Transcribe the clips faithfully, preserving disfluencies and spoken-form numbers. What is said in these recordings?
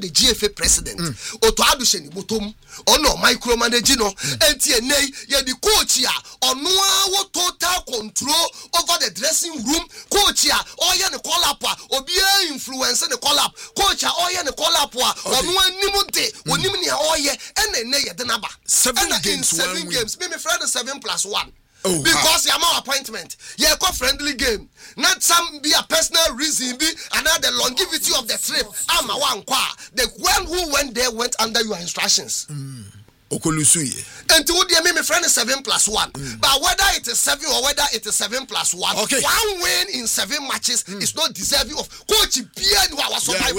the G F A president oto aduhye ni botom ono micromanage no enti enei ye the coach ya ono a total control over the dressing room coach ya oye ne call up a obi influence ne call up coach ya oye ne call up a ono anim de onim ne oye ene ne ye de naba seven games seven games me me friend seven plus one. Oh, because you're my appointment, you're a friendly game. Not some be a personal reason, be another longevity of the trip. I'm a one qua. The one who went there went under your instructions. Mm. Okolusuye. And to the me friend is seven plus one. Mm. But whether it is seven or whether it is seven plus one, okay. One win in seven matches mm. is not deserving of Coach Bien who was surviving.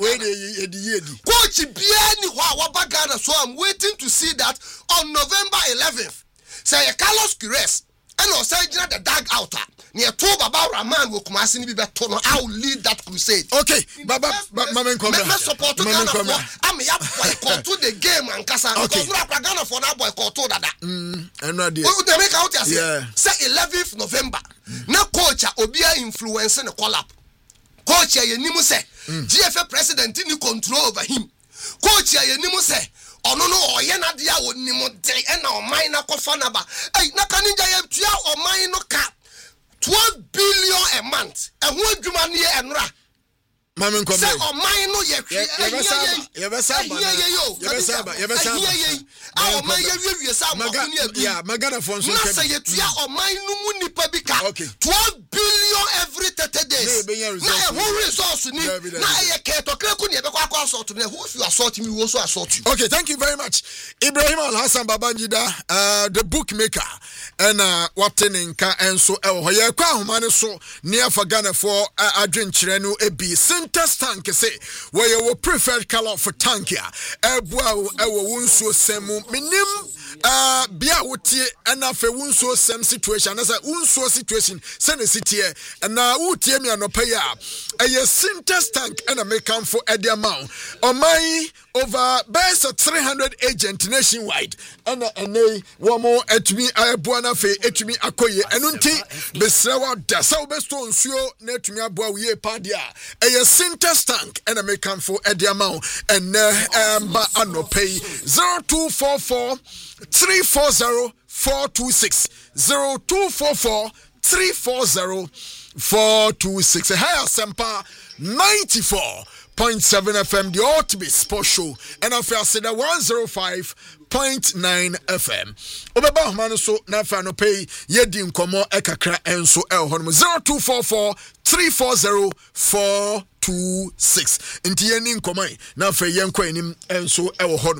Coach Bien who was Ghana. So I'm waiting to see that on November eleventh. Say Carlos Queiroz and also the dag outer near two Baba Rahman will come as in be better. I will lead that crusade. Okay, Baba, Mama, come here. Support to Ghana for I'm a boycott to the game and Casa. Okay, Ghana for now boycott to that. Hmm, I'm not there. What would they make out? Yeah, say eleventh November. Now, coach Obia influence in the call up. Coach Yenimu say G F A president in control over him. Coach Yenimu say. Oh no no oye na dia woni mo de e na o man na kofa na ba eh na kaninja ye tua o man no ka twelve billion a month e ho adwuma ne ye enra mama nko me say o man no ye hwe ye be saba ye be saba ye be saba ye be saba ah o man ye wie sa mo ko ne yeah magana fon so ke na say ye tua o man no mu nipa bi ka twelve billion every thirty days na e ho resource ni na e ke to kre ku ne be kwa kwa assault ne who you assault me we also assault you. Okay, thank you very much Ibrahim Al-Hassan Babangida, uh, the bookmaker and uh, wateninka enso e ho ye kwa ahoma ne so near for Ghana for adwenkyere no e bi Sintex tank say where your preferred color for tank ya ebua ewo wonso semu minim uh bia wotie na fe wonso sem situation na say wonso situation say na sitie na wotie me anopa ya eye Sintex tank and a make am for edi amount omai over base three hundred agent nationwide and ene womo etumi aboa na fe etumi akoye enu nti besrewa da sa be sto nsuo na etumi aboa wie pa dia eye Sintex tank and a make am for edi amount and emba anopay zero two four four three four zero four two six zero two four four three four zero four two six a higher sempa ninety-four point seven F M the ultimate sports show and I feel say that one oh five point nine F M obeba man so na fa no pay yedi nkomo ekakra enso el hono zero two four four three four zero four two six nti yeni nkomo na fa yenkwa enim enso el hono.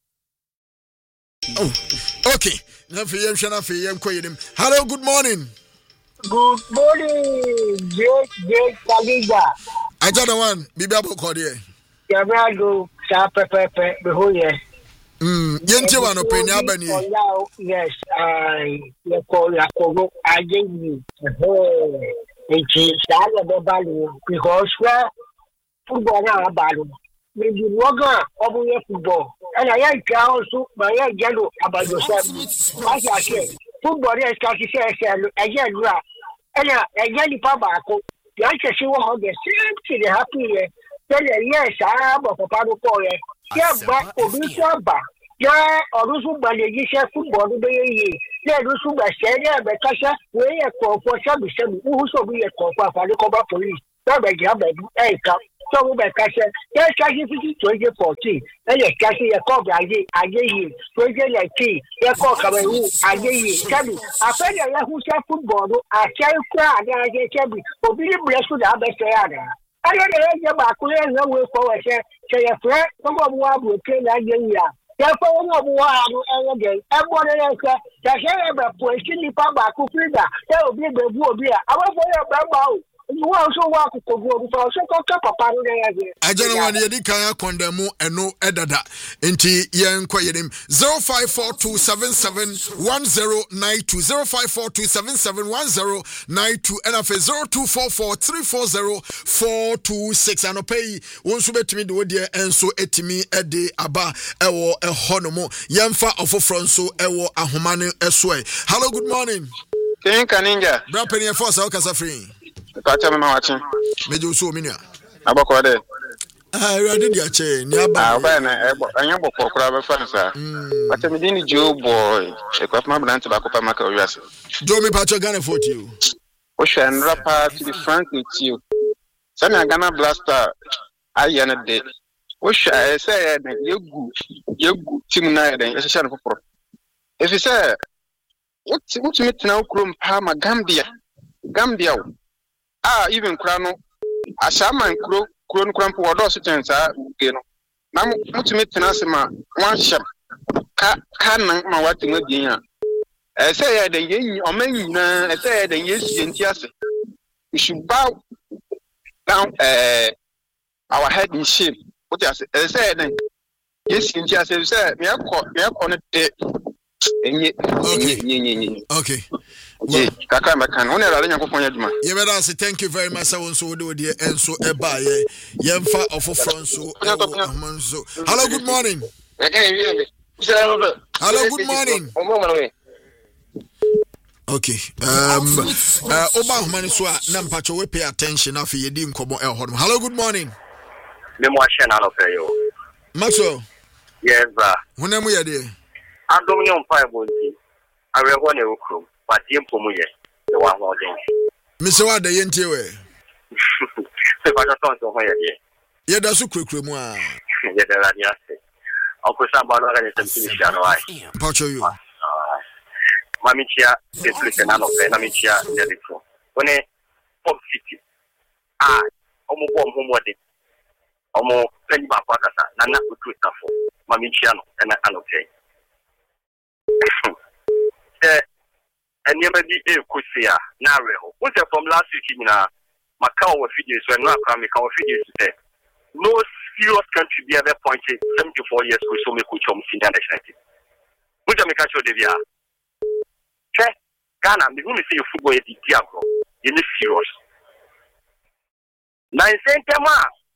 Oh, okay. Na fa yemhwe na fa yenkwa enim. Hello, good morning. Good morning, Jake Jake Kaliga. I don't know one. Bibi abo kodi e. Ya bra go sa pepepe be ho ye. Mm, yenti wa no pe ni abani. Yes, I ye call ya ko agency. Oh, echi sa le be balu because football na balu. Maybe woga obu ye football. And I ya also my ya jalo abajo sa. Why ya say football is ka ki say say aje lura. And I jali pa ba ko. The answer she was the same thing happy here. Tell you, yes, I have a papa for you. Yeah, but Obisa Ba. Yeah, or those who buy the football, the way yeah, those who buy Sadia, but Kasha, where a call for some, who so be a call for the cover police. So they have a cup. So by Kasha, yes, Kashi twenty fourteen. And yes, Kashi a call I gave I gave you twenty like tea. They call Cameroon, I gave you. Cabby, I fed a who said football, I can't cry, I get Cabby, or be blessed with our best. I don't know about no way forward. Say a friend, some of what will play that year. Therefore, no more again. Everyone else, the hair of a question, the Papa Kufida, that will be the Bobia. I will for your Bambao. You also want to go for so called Papa. I don't know when you can condemn and no edada. Inti yen quayedim zero five four two seven seven one zero nine two zero five four two seven seven one zero nine two and after zero two four four three four zero four two six and pay one subet me do dear and so etimi ede aba ewo a honomo yemfa of fronso ewo ahomane eswe. Hello, good morning. King Kaninja. Brapeni e force o kasa free. Pacha me ma wachi. Mejo so minia. Abako de. Ah, ready dia che ni aba. Ah, ba na anya bokọ kura be fa nsa. But me din Joe boy. E kwa ma brand ba ko pa maka owiase. Joe me pacho Ghana forty o. O hwe rapa to the frank with you. Sami Ghana Blaster aye na de. O hwe say na yegu yegu team na den e hye na poporo. If you say what what me tena ukrom pa ma Gambia. Gambia. Ah, even krano ashaman kro kro nkrampo wodo so tensa ke no. Na mutumi tena se ma wan hyem ka ka nan ma wate madin a. Eh say ya den yen o man nyina eh say ya den yesu enti ase. We should bow down uh, our head in shame. What you say? Eh say den yesu enti ase say me akọ me akọ no de enye enye okay. Okay, kaka makan one ra nyankopon aduma. Ye better say thank you very much so so de de enso eba ye yemfa ofofro nso amanso. Hello, good morning. Hello, good morning. Okay. Um uh oba homani so a na mpacho we pay attention afi ye di nkomo e hodom. Hello, good morning. Me mo ahye na no pay yo. Maso. Yes, sir. Hunemu ye de. Adom nyom pa ebonti. Awe ho na ekrom. But you pomu ye, the one more thing. Mister Wade yenti we. Se ba ton ton ho ye. Ye da su kwekweremu a. Ye da la dia se. Okosa ba no ga ne tempi ni ano ai. Pacho you. Mami chia se plus na no pe na mi chia de defo. One pop city. Ah, omo bom ho mo de. Omo plani ba pa kasa na na otu stafo. Mami chia no na ano pe. Eh and never be a kusia now. What's from last week in a Macau videos when not coming our videos today? No serious country be ever pointed seventy-four years with so many coach from Senior National. What am I catch the via? Check Ghana, the only say football is the Diablo. You need serious. Nine centema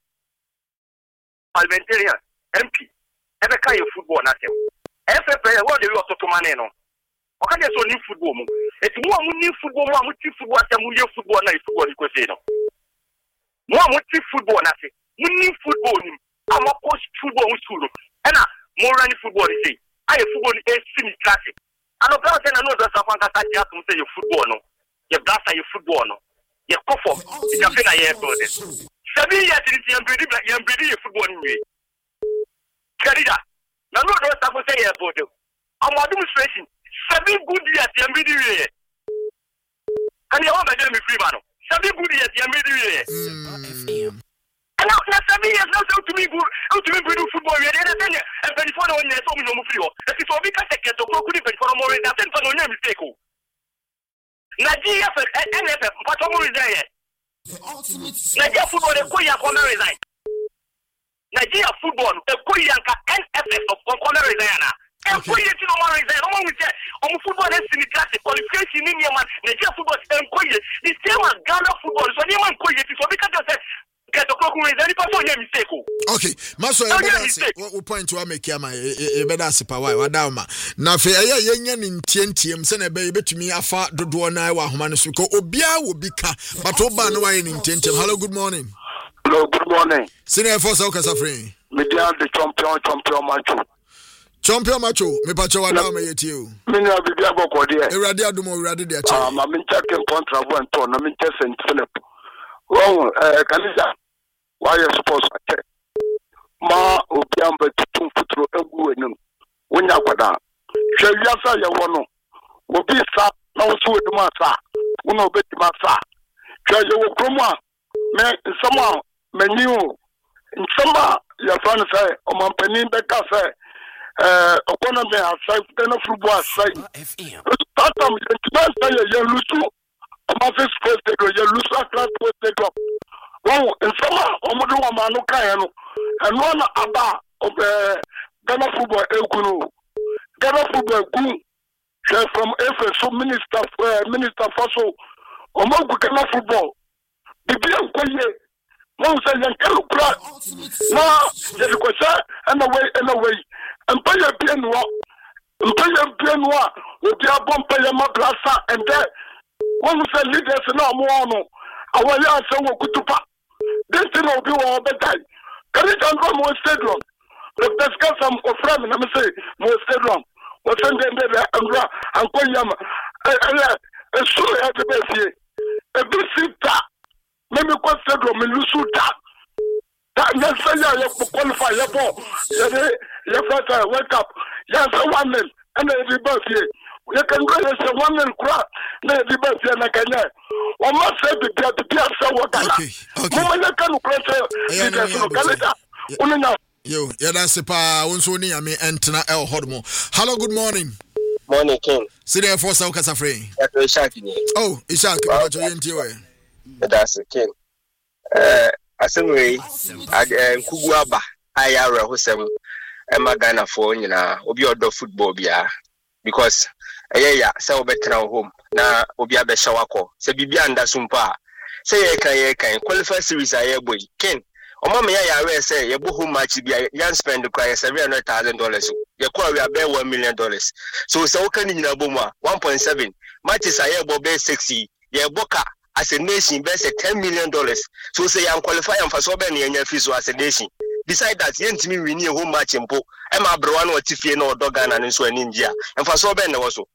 parliamentarian M P ever kind of football nothing. Every player what they want to maneno. Okay, so new football. It's more new football, more multi football, and more football, and football. You say no. More multi football, and I say, new football. I'm a coach football with school. And now, more running football. They say, I football is semi classic. I know that I know that someone can say you football, no. You blast your football, no. You cough, you can feel a year for this. Seven years in the breeding, you're breeding football in me. Carida. Now, no, don't have to say about it. I'm administration. Seven good years, the middle year. And you all the free man. Seven good years, the middle year. And now, seven years, now, so to me, good, to me, good football, and before no one is so no free. If it's all because I get to go good for more than ten for no mistake. Nigeria, N F F, but more is there. Nigeria football, the Korea corner resign. Nigeria football, the Korean N F F of corner resign. And for you to know more reason, no one will say, on football is in the class, qualification in your man, Nigeria football is encouraged. The same as Ghana football, so you want to so because you said, get a cock with any person, you mistake. Okay, Maso, what point to make Yama, a better super why, Wadama. Now, for a young in T N T M, send a baby to me, a far do do an hour, Humanisuko, Obia will be car, but Oban wine in T N T M. Hello, good morning. Hello, good morning. Senior for South Africa. Media the champion, champion, macho. Champion macho, me pacho wa na me yeti o. Me na bibia boko de. Ewrade adumo ewrade de acha. Ah, ma me check in contract one ton, na me check Saint Philip. Oh, eh Kanisa. Why you supposed to check? Ma obiamba tutum futuro egu enum. Wonya kwada. Hwe wiasa ye wo no. Obi sa na wo so eduma sa. Wo na obeti ma sa. Hwe ye wo kromo a me nsama mani o. Nsama ya fan say o man panin be ka say Uh, upon me aside, then a football aside. That time, the best day you lose to a massive space, you lose a class post they drop. Well, in summer, Omodo Manuka and one about of the Ghana football Elkuno. Ghana football Goon, from F S O Minister, uh, Minister Faso, Omogo Ghana football. The Bian Koye, one says, and Kelukra. Now, the question, and away, and away. And pay a bien what? And pay a bien what? With your bump pay a madrasa and that one who said leaders no more. Our young son will go to pack. This thing will be all the time. Can you come from one stadium? The discuss some of them and I'm say more stadium. What's in there and ra and go yam. A so at the best here. A bit sita. Maybe go stadium and lose that. That necessarily you have to qualify your ball. You have to wake up. Yes, one man and the bus here. You can go and say one man crap. The bus here and I can hear. One must say the Pia to Pia so what I okay. Mama can press it. Yo, yeah, that's a pa. Unso ni ame entna el hodmo. Hello, good morning. Morning, King. See there for South Casafre. Oh, Ishak, what you into it? That's a King. Uh, Assembly, I am Kuguaba, I are a Hosem, and Magana for you know, Obi or football beer. Because, yeah, yeah, so better home. Na Obia Beshawako, say Bibianda Sumpa. Say, I can qualify series. I boy, King. Oma me ya we say ye bo match bia yan spend cry seven hundred thousand dollars. Ye call we be one million dollars. So so can ni na bomu one point seven. Matches aye bo be sixty. Ye boka as a nation be say ten million dollars. So say yan qualify am for so be na yan fi so as a nation. Beside that ye ntimi win home match mpo. E ma browa na otifie na odoga na nso ani njia. Em for so be na wo so.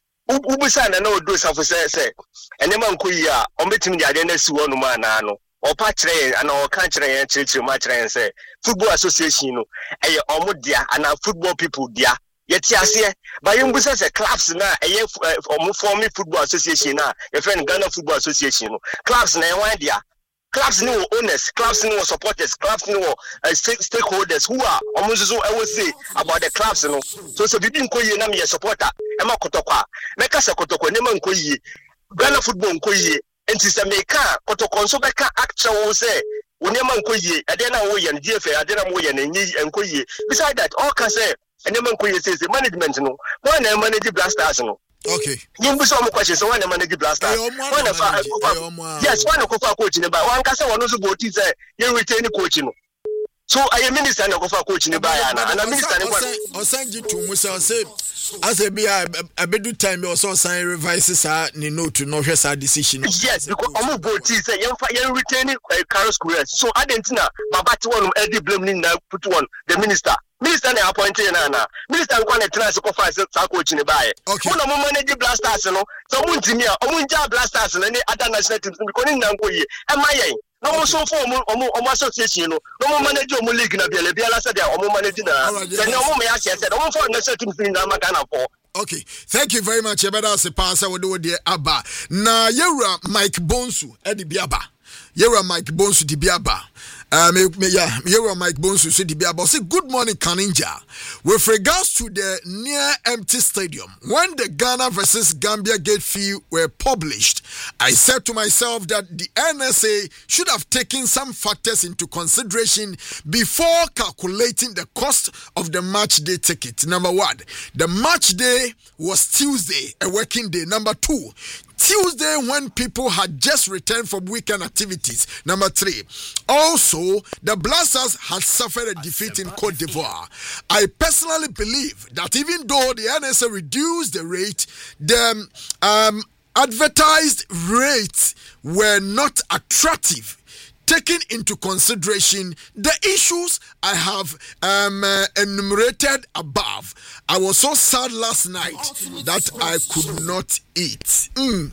Ubisa na na odo safo say say enema nkoyi a ombetimi dia de na si wonu ma na no. Opa kyerɛ ana ɔka kyerɛ yɛn kyerɛkyerɛ ma kyerɛ yɛn sɛ football association no ɛyɛ ɔmo dia ana football people dia yɛte aseɛ ba yɛn busa sɛ clubs na ɛyɛ ɔmo form football association na yɛfrɛ no Ghana Football Association no clubs na ɛwan dia clubs ni wɔ owners clubs ni wɔ supporters clubs ni wɔ uh, stakeholders who are ɔmo nso so ɛwɔ say about the clubs no so so bibi nkɔ yie na me yɛ supporter ɛma kotokwa mɛka sɛ kotokwa ne ma nkɔ yie Ghana football nkɔ yie enti se meka kotokonso beka actual say onema nkoyie ade na wo ye no G F A ade na wo ye no nyi nkoyie beside that all can say enema nkoyie say say management no why na manage Blasters no okay yin bi so mo question so why na manage Blasters why na fa yes why na kofa coach ni ba wan ka say wono so go ti say ye retain coach no so aye minister na kofa coach ni ba ya na na minister ni kwa osanji tu musa say as a be a bedu time you also sign revises are ni no to no hwesa decision yes because omo go ti say yen fa yen retain Carol Squares so adentina babati won edi blame ni na put one the minister minister na appointed na na minister nko na tena se ko fa sa coach ni bae won mo manage Blasters no so mo ntimi a omo nja Blasters na ni other national teams because ni nanko yi e ma yen no mo so for omo omo association no no mo manage omo league na biele biala said omo manage na then omo me ya said omo for national teams ni na Ghana for. Okay, thank you very much. Ebeda se pasa we do de aba na yewura Mike Bonsu e di biaba yewura Mike Bonsu di biaba. Uh, me, me, yeah, you're Mike Bonsu said the say good morning, Kaninja. With regards to the near empty stadium, when the Ghana versus Gambia gate fee were published, I said to myself that the N S A should have taken some factors into consideration before calculating the cost of the match day ticket. Number one, the match day was Tuesday, a working day. Number two, Tuesday when people had just returned from weekend activities. Number three, also the Blasters had suffered a defeat in Cote d'Ivoire. I personally believe that even though the N S A reduced the rate, the um, advertised rates were not attractive. Taking into consideration the issues I have um, uh, enumerated above, I was so sad last night that I could not eat. Mm.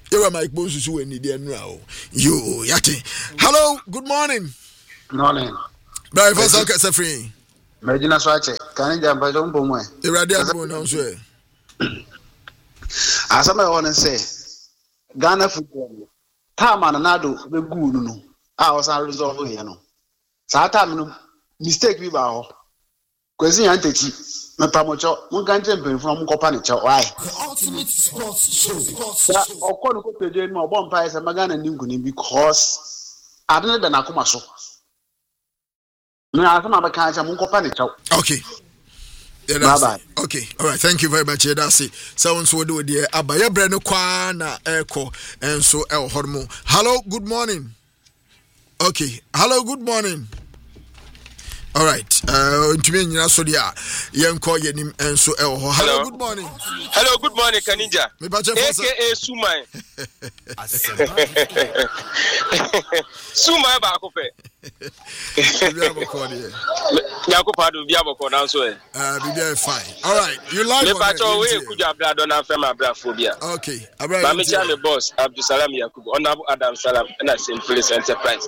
Hello, good morning. Morning. Bye, first okay, say free. Medina Swache, can you jump by don't boom? As I want to say, Ghana football, Tam and Nado, the good no. I was a resolve here no. Satam mistake we bow. Kwesi antechi me pamocho mo kan champion from company cho why. The ultimate sports show. Ya okon ko peje no obo mpa ese magana ningu ni because adene da na akoma so. No asama ba kan cha mo company cho. Okay. Yeah, that's bye bye. Okay, all right. Thank you very much. Yeah, that's it. Someone so do the abaya brand kwana echo and so el hormo. Hello, good morning. Okay. Hello, good morning. All right. Uh, hello, good morning. Hello, good morning, Kaninja. A K A Sumai. Sumai Bakope. Yakupadu Biaboko now, so. Uh, be fine. All right. You like it? Could you have done a phobia? Okay. I'm boss, Abdul Salam Yakub, Honorable Adam Salam, and I same police enterprise.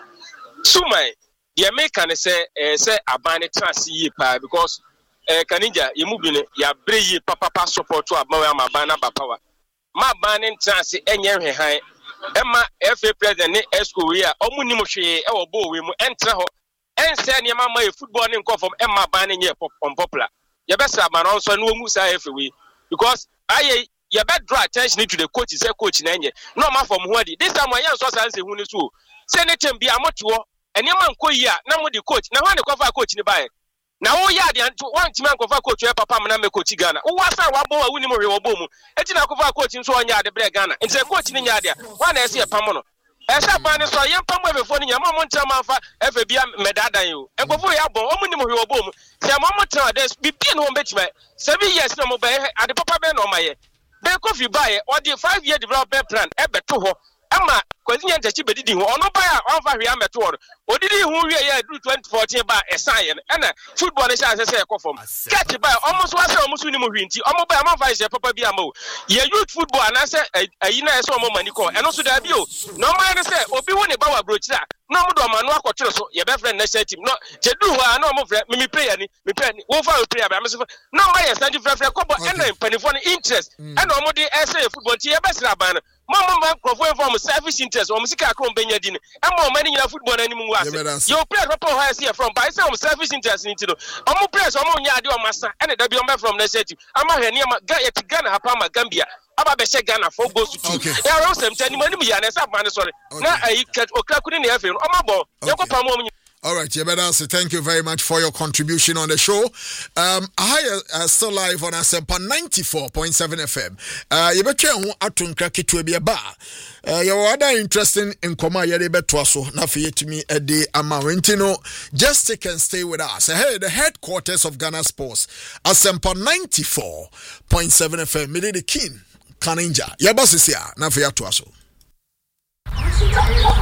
Sumai. The American say, say, Abane trans ye pa because Kaninja, you move in ya bring papa support to Abama Mabana Bapawa. Ma banning trans any high Emma F A President Escoria, Omunimushe, or Bo, we mu enter her and send your mamma a football name call from Emma banning ye on popular. You best have man also no Musa every week because I. You better draw attention to the coach, say coach Nanya. No man from Wadi. This time I was answering who is who. Senator be a motuo. And your man go here, now with the coach. Now, when the cover coach in the buy. Now, oh, yeah, the one man cover coach, your papa, and I'm a coach Ghana. Oh, what's that? What boy, winning or boom? It's not cover coach in so on yard, the black Ghana. It's a coach in Yadia. One I see a Pamono. As a man, so young Pamo before your mom, Chamafa, F A B M, Medada, you. And before you have born, or boom. Say, Mamma, there's be no bitchman. Seven years no more at the papa ben on my They coffee buy or the five year development plan, ever to her. Ama kwazini ntachibe didi ho ono ba ya onfa hwe ameto odidi hu hwe ya do twenty fourteen ba esan na football ne sha sese ekofom catch ba almost was almost ni mo hwe nti omo ba ma fa je papa bi ama o ye youth football na se ayi na ese omo mani ko eno so da bi o no ma ne se obi wo ne ba wa brochira no mo do ma no akotwere so ye be friend national team no je du ho na omo friend me player ni me player ni wo fa player ba me so no ma ye stand friend friend ko bo ena panifo ni interest ena omo de ese football ti ye be sira ban Mama man crofo from service interest or music akron benya din e mo mani nyina football na nimu wase you play papa how see from by say service interest ni tino omo press omo nya ade o masa ene da bi o from national team ama hwe ne ma ya ti Ghana hapa ma Gambia aba be she Ghana for goes to two ya ro sem tani mani mu ya na sa man sorry na ayi okra kuni na efe no omo bo ye ko pa mo. All right, Yebedas, thank you very much for your contribution on the show. Um, I uh, still live on Asempa ninety-four point seven F M. Uh, Yebeche hu atun kraki to be a bar. Uh, you other interesting in Koma Yerebe Twaso, na fiyetimi ede amawentino. Just take and stay with us. Hey, the headquarters of Ghana Sports, Asempa ninety-four point seven F M. Mede the king, Kaninja. Yebas is here, na fiyatwaso.